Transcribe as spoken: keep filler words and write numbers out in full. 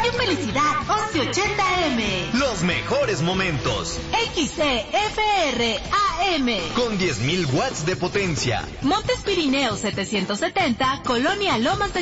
Radio Felicidad once ochenta M. Los mejores momentos. X C F R A M. Con diez mil watts de potencia. Montes Pirineos setecientos setenta, Colonia Lomas de